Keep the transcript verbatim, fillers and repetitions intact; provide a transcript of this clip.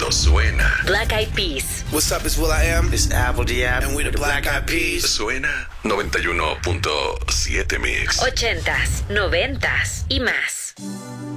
suena. Black Eyed Peas. What's up, it's Will I Am. It's Apple D App. And we the Black Eyed Peas. Suena noventa y uno punto siete Mix. Ochentas, noventas y más.